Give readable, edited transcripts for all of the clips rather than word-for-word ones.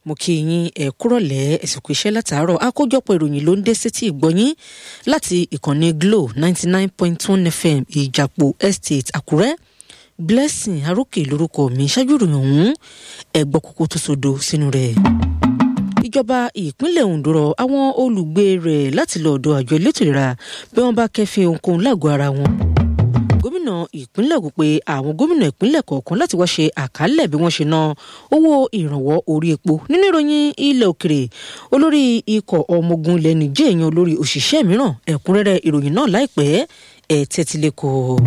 mo kí yín ẹ kúrọ̀lẹ́ ẹ̀sìnkú iṣẹ́ látàárọ̀ àkójọpọ̀ ìròyìn ló ń dé sétí ìgbọ́yín láti ìkànnì Glo 99.1 FM Ìjàpọ̀ Estate Àkúrẹ́. Blessing Arókè lórúkọ mi. Ṣáájú ìròyìn ọ̀hún ẹ gbọ́ kókó tó sodo sínú rẹ̀. Ìjọba ìpínlẹ̀ Ondo rọ àwọn olùgbé rẹ̀ láti lọ ọ̀dọ̀ àjọ elétò ìlera bí wọ́n bá kẹ́fín ohunkóhun lágọ̀ọ́ ara wọn. Gómìnà ìpínlẹ̀ Ògùn pé àwọn gómìnà ìpínlẹ̀ kọ̀ọ̀kan láti wá ṣe àkálẹ̀ bí wọ́n ṣe ná owó ìrànwọ́ orí epo. Nínú ìròyìn ilẹ̀ òkèrè, olórí ikọ̀ ọmọ ogun ilẹ̀ Níjẹ̀ yan olórí òṣìṣẹ́ mìíràn. Ẹ̀kúnrẹ́rẹ́ ìròyìn náà láìpẹ́ ẹ̀ tẹ́tílẹ̀kọ̀.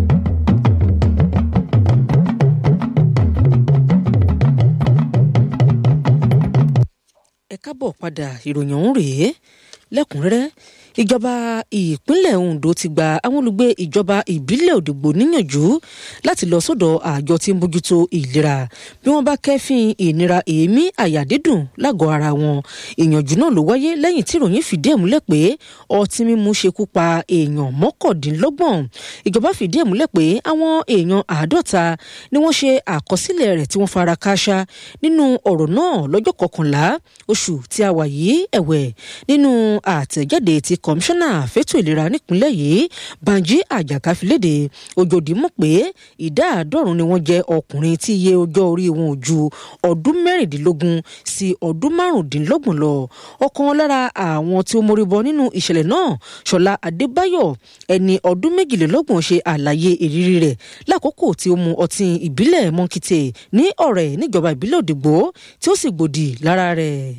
Ẹ káàbọ̀ padà, ìròyìn ọ̀hún rèé lẹ́kùnrẹ́rẹ́. Ìjọba ìpínlẹ̀ Ondo ti gba àwọn olùgbé ìjọba ìbílẹ̀ Òdìgbò níyànjú láti lọ sọ́dọ̀ àjọ tí ń bójútó ìlera bí wọ́n bá kẹ́fín ìnira èémí àyà dídùn lágọ̀ọ́ ara wọn. Ìyànjú náà ló wáyé lẹ́yìn tí ìròyìn fìdí ẹ̀ múlẹ̀ pé ọtí mímu ṣekú pa èèyàn 29. Ìjọba fìdí ẹ̀ múlẹ̀ pé àwọn èèyàn 50 ni wọ́n ṣe àkọsílẹ̀ rẹ̀ tí wọ́n fara kááṣá nínú ọ̀rọ̀ náà lọ́jọ́ 11 oṣù tí a wà yìí. Ẹ̀wẹ̀, nínú àtẹ̀jáde tí kọmíṣánná fẹ́tò ìlera nípìnlẹ̀ yìí Banji Àjàká fi léde, Òjòdì mọ̀ pé ìdá 90 ni wọ́n jẹ́ ọkùnrin tí iye ọjọ́ orí wọn ò ju ọdún 16 sí ọdún 25 lọ. Ọ̀kan lára àwọn tí ó mórí bọ́ nínú ìṣẹ̀lẹ̀ náà, Ṣọlá Adébáyọ̀, ẹni ọdún 22, ṣe àlàyé ìrírí rẹ̀ lákòókò tí ó mu ọtí ìbílẹ̀ Mọ́kìtè ní Ọ̀rẹ́ níjọba ìbílẹ̀ Òdìgbò tí ó sì gbòdì lára rẹ̀.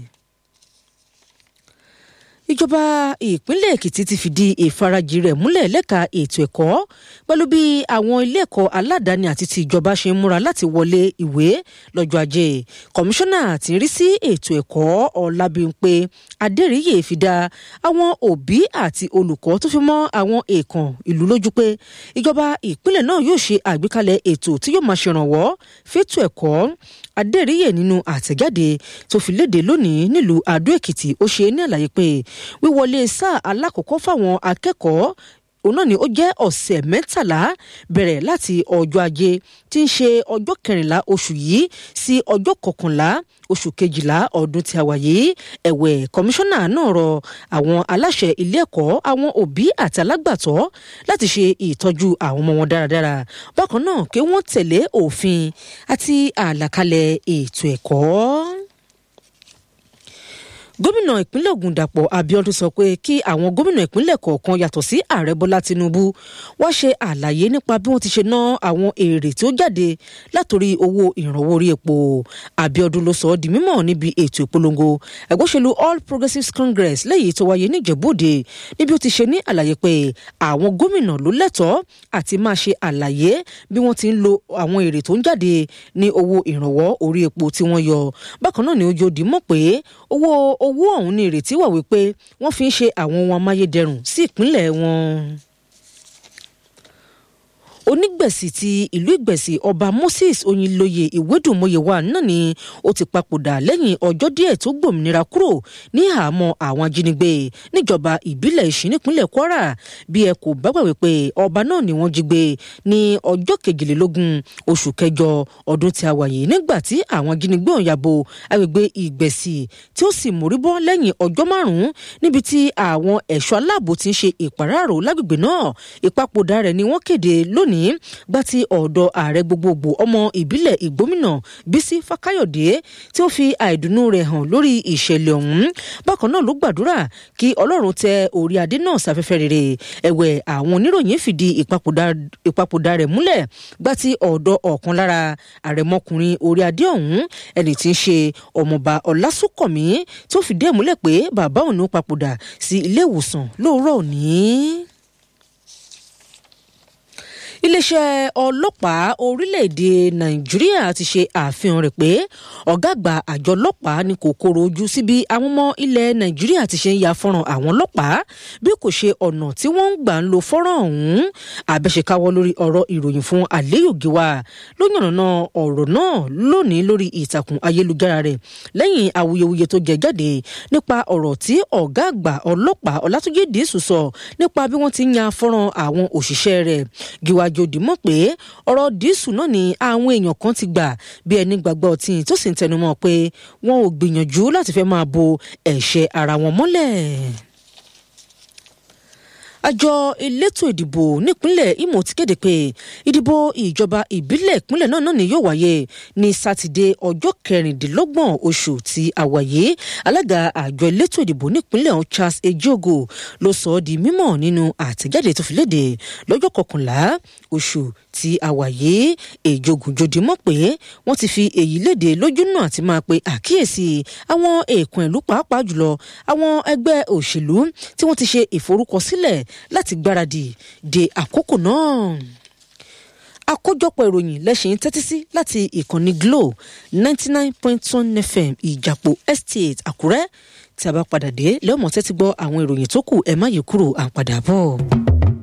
Ìjọba ìpínlẹ̀ Èkìtì ti fìdí ìfarajì rẹ̀ múlẹ̀ lẹ́ka ètò ẹ̀kọ́ pẹ̀lú bí àwọn ilé ẹ̀kọ́ aládàáni àti ti ìjọba ṣe ń múra láti wọlé ìwé lọ́jọ́ Ajé. Kọmíṣánná tí ń rí sí ètò ẹ̀kọ́ Ọlábímpé Adéríyè fi dá àwọn òbí àti olùkọ́ tó fi mọ́ àwọn èèkàn ìlú lójú pé ìjọba ìpínlẹ̀ náà yóò ṣe àgbékalẹ̀ ètò tí yóò máa ṣèrànwọ́ fétò ẹ̀kọ́. Adéríyè nínú àtẹ̀jáde tó fi léde lónìí nílùú Adó Èkìtì, ó ṣe ní àlàyé pé wíwọlé sáà alákọ̀ọ́kọ́ fáwọn akẹ́kọ̀ọ́ òun náà ni ó jẹ́ ọ̀sẹ̀ 13 bẹ̀rẹ̀ láti ọjọ́ Ajé tí ń ṣe ọjọ́ 14 oṣù yìí sí ọjọ́ 11 oṣù kejìlá ọdún tí a wà yìí. Ẹ̀wẹ̀, kọmíṣánná náà rọ àwọn aláṣẹ ilé ẹ̀kọ́, àwọn òbí àti alágbàtọ́ láti ṣe ìtọ́jú àwọn ọmọ wọn dáradára. Bákan náà kí wọ́n tẹ̀lé òfin àti àlàkalẹ̀ ètò ẹ̀kọ́. Gómìnà ìpínlẹ̀ Ògùn Dàpọ̀ Abíọ́dún sọ pé kí àwọn gómìnà ìpínlẹ̀ kọ̀ọ̀kan yàtọ̀ sí ààrẹ Bọ́lá Tinubu wá ṣe àlàyé nípa bí wọ́n ti ṣe ná àwọn èrè tí ó jáde látòrí owó ìrànwọ́ orí epo. Abíọ́dún ló sọ ọ́ di mímọ̀ níbi ètò ìpolongo ẹgbẹ́ òṣèlú All Progressives Congress lẹ́yìn tó wáyé ní Ìjẹ̀bú-Òde, níbi ó ti ṣe ní àlàyé pé àwọn gómìnà ló lẹ́tọ̀ọ́ àti máa ṣe àlàyé bí wọ́n ti ń lo àwọn èrè tó ń jáde ní owó ìrànwọ́ orí epo tí wọ́n yọ. Bákan náà ni Òjòdì mọ̀ pé owó ọ̀hún ní ìrètí wà wípé wọ́n fi ń ṣe àwọn ohun amáyédẹrùn sí ìpínlẹ̀ wọn. Onígbẹ̀sì ti ìlú Ìgbẹ̀sì Ọba Moses Oyinlóye Ìwédùnmóyèwà náà ni ó ti papòdà lẹ́yìn ọjọ́ díẹ̀ tó gbòmìnira kúrò ní àhámọ́ àwọn ajínigbé níjọba ìbílẹ̀ Ìṣìn nípínlẹ̀ Kwara. Bí ẹ kò bá gbàgbé pé ọba náà ni wọ́n jí gbé ní ọjọ́ 22 oṣù kẹjọ ọdún tí a wà yìí nígbà tí àwọn ajínigbé ọ̀hún yabo agbègbè Ìgbẹ̀sì tí ó sì mórí bọ́ lẹ́yìn ọjọ́ 5 níbi tí àwọn ẹ̀ṣọ́ aláàbò ti ń ṣe ìpàráàrò lágbègbè náà. Ìpapòdà rẹ̀ ni wọ́n kéde lónìí gbà tí ọ̀dọ̀ ààrẹ gbogbogbò ọmọ ìbílẹ̀ Ìgbómìnà Bísí Fákáyọ̀dé tí ó fi àìdùnnú rẹ̀ hàn lórí ìṣẹ̀lẹ̀ ọ̀hún. Bákan náà ló gbàdúrà kí Ọlọ́run tẹ orí adé náà sáfẹ́fẹ́ rere. Ẹ̀wẹ̀, àwọn oníròyìn fìdí ìpapòdà rẹ̀ múlẹ̀ gbà tí ọ̀dọ̀ ọ̀kan lára àrẹ̀mọkùnrin orí adé ọ̀hún, ẹni tí ń ṣe ọmọọba Ọlásùnkànmí, tí ó fìdí ẹ̀ múlẹ̀ pé bàbá òun ó papòdà sí ilé ìwòsàn lóòrọ̀ òní. Iléeṣẹ́ ọlọ́pàá orílẹ̀-èdè Nàìjíríà ti ṣe àfihàn rẹ̀ pé ọ̀gá àgbà àjọ ọlọ́pàá ní kò kóró ojú sí bí àwọn ọmọ ilẹ̀ Nàìjíríà ti ṣe ń ya fọ́nrán àwọn ọlọ́pàá bí kò ṣe ọ̀nà tí wọ́n ń gbà ń lo fọ́nrán ọ̀hún. Àbẹ̀ṣekáwọ́ lórí ọ̀rọ̀ ìròyìn fún Aliyu Giwa ló yànnàná ọ̀rọ̀ náà lónìí lórí ìtàkùn ayélujára rẹ̀ lẹ́yìn awuyewuye tó jẹ jáde nípa ọ̀rọ̀ tí ọ̀gá àgbà ọlọ́pàá Ọlátúnjí Dìísù sọ nípa bí wọ́n ti ń ya fọ́nrán àwọn òṣìṣẹ́ rẹ̀. Giwa jòdì mọ̀ pé ọ̀rọ̀ dísù náà ni àwọn èèyàn kan ti gbà bí ẹni gbàgbọ́ ọtí tó sì ń tẹnumọ́ pé wọn ò gbìyànjú láti fẹ́ máa bo ẹ̀ṣẹ̀ ara wọn mọ́lẹ̀. Àjọ elétò ìdìbò nípínlẹ̀ Imo ti kéde pé ìdìbò ìjọba ìbílẹ̀ ìpínlẹ̀ náà ni yóò wáyé ní sátidé ọjọ́ 26 oṣù tí a wà yìí. Alága àjọ elétò ìdìbò nípínlẹ̀ ọ̀hún Charles Ejiogo ló sọ ọ́ di mímọ̀ nínú àtẹ̀jáde tó fi léde lọ́jọ́ 11 oṣù tí a wà yìí. Ejiogo jòdì mọ̀ pé wọ́n ti fi èyí léde lójú náà àti máa pe àkíyèsí àwọn èèkàn ìlú pàápàá jùlọ àwọn ẹgbẹ́ òṣèlú tí wọ́n ti ṣe ìforúkọsílẹ̀ láti gbáradì de àkókò náà. Àkójọpọ̀ ìròyìn lẹ́sìn tẹ́tí sí láti ìkànnì Glo 99.1 FM Ìjàpọ̀ Estate Àkúrẹ́. Tí a bá padà dé lẹ́ọ̀mọ̀ tẹ́tí gbọ́ àwọn ìròyìn tó kù ẹ má yí kúrò à ń padà bọ̀.